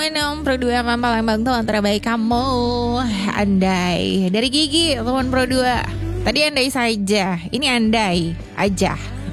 Pro 2 Mama Palembang tuh antara baik kamu. Andai dari Gigi, teman Pro 2. Tadi andai saja, ini andai aja.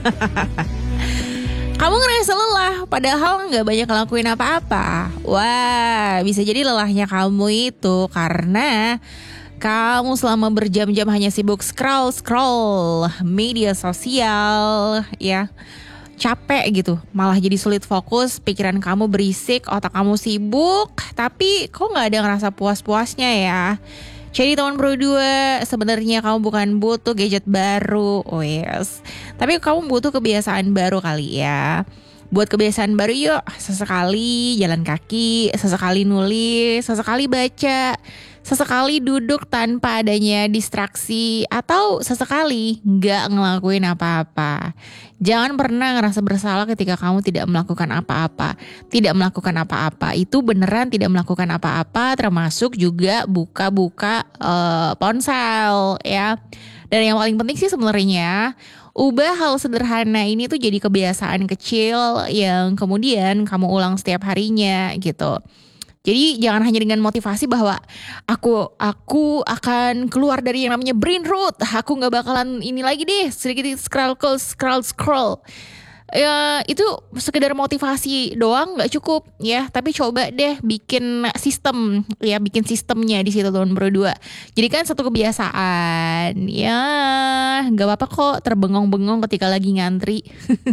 Kamu ngerasa lelah padahal gak banyak ngelakuin apa-apa. Wah, bisa jadi lelahnya kamu itu karena kamu selama berjam-jam hanya sibuk scroll media sosial, ya. Capek gitu, malah jadi sulit fokus, pikiran kamu berisik, otak kamu sibuk, tapi kok gak ada ngerasa puas-puasnya ya. Jadi teman Pro 2, sebenarnya kamu bukan butuh gadget baru, oh yes, tapi kamu butuh kebiasaan baru kali ya. Buat kebiasaan baru yuk, sesekali jalan kaki, sesekali nulis, sesekali baca, sesekali duduk tanpa adanya distraksi, atau sesekali gak ngelakuin apa-apa. Jangan pernah ngerasa bersalah ketika kamu tidak melakukan apa-apa. Tidak melakukan apa-apa itu beneran tidak melakukan apa-apa, termasuk juga buka-buka ponsel ya. Dan yang paling penting sih sebenarnya, ubah hal sederhana ini tuh jadi kebiasaan kecil yang kemudian kamu ulang setiap harinya gitu. Jadi jangan hanya dengan motivasi bahwa aku akan keluar dari yang namanya brain rot. Aku nggak bakalan ini lagi deh, sedikit scroll. Ya itu sekedar motivasi doang nggak cukup ya. Tapi coba deh bikin sistem ya, bikin sistemnya di situ teman Pro 2. Jadi kan satu kebiasaan ya, nggak apa-apa kok terbengong-bengong ketika lagi ngantri.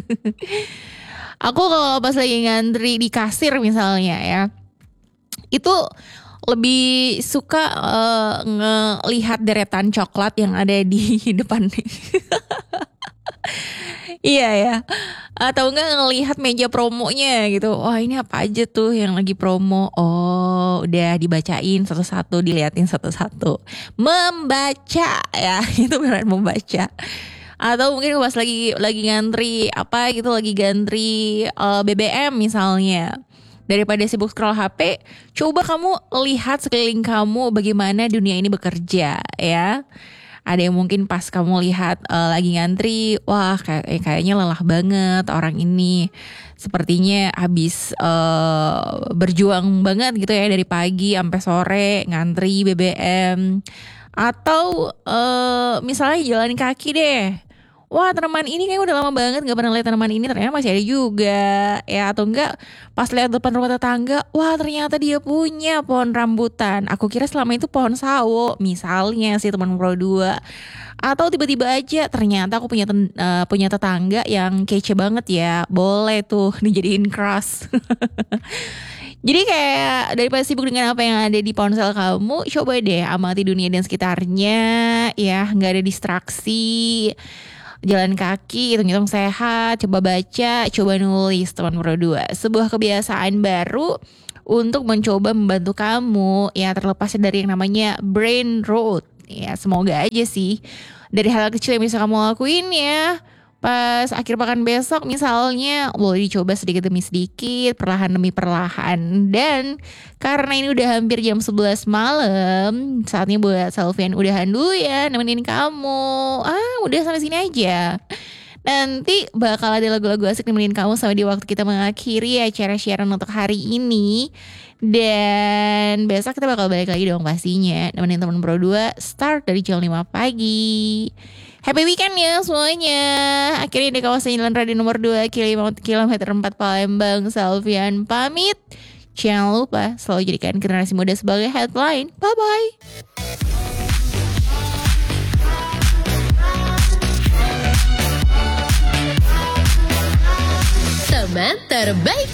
Aku kalau pas lagi ngantri di kasir misalnya ya, itu lebih suka ngelihat deretan coklat yang ada di depan. Iya ya. Atau enggak ngelihat meja promonya gitu. Wah, ini apa aja tuh yang lagi promo. Oh, udah dibacain satu-satu, diliatin satu-satu. Membaca ya, itu beneran membaca. Atau mungkin pas lagi ngantri apa gitu, lagi gantri BBM misalnya. Daripada sibuk scroll HP, coba kamu lihat sekeliling kamu bagaimana dunia ini bekerja ya. Ada yang mungkin pas kamu lihat lagi ngantri, wah kayaknya lelah banget orang ini. Sepertinya habis berjuang banget gitu ya dari pagi sampai sore ngantri BBM. Atau misalnya jalan kaki deh. Wah, tanaman ini kayak udah lama banget gak pernah lihat tanaman ini, ternyata masih ada juga ya. Atau enggak pas lihat depan rumah tetangga, wah ternyata dia punya pohon rambutan, aku kira selama itu pohon sawo misalnya sih teman Pro 2. Atau tiba-tiba aja ternyata aku punya tetangga yang kece banget ya, boleh tuh dijadiin crush. Jadi kayak daripada sibuk dengan apa yang ada di ponsel kamu, coba deh amati dunia dan sekitarnya ya, gak ada distraksi. Jalan kaki, hitung-hitung sehat, coba baca, coba nulis teman Pro 2. Sebuah kebiasaan baru untuk mencoba membantu kamu ya, terlepas dari yang namanya brain rot. Ya semoga aja sih dari hal kecil yang bisa kamu lakuin ya. Pas akhir pekan besok misalnya, boleh dicoba sedikit demi sedikit, perlahan demi perlahan. Dan karena ini udah hampir jam 11 malam, saatnya buat Selvian udahan dulu ya, nemenin kamu. Udah sampai sini aja. Nanti bakal ada lagu-lagu asik nemenin kamu sampai di waktu kita mengakhiri acara siaran untuk hari ini. Dan besok kita bakal balik lagi dong pastinya, nemenin teman Pro 2 start dari jam 5 pagi. Happy weekend ya semuanya. Akhirnya di kawasan Jalan Radio nomor 2 kilometer 4 Palembang, Selvian pamit. Jangan lupa selalu jadikan generasi muda sebagai headline. Bye-bye. Teman terbaik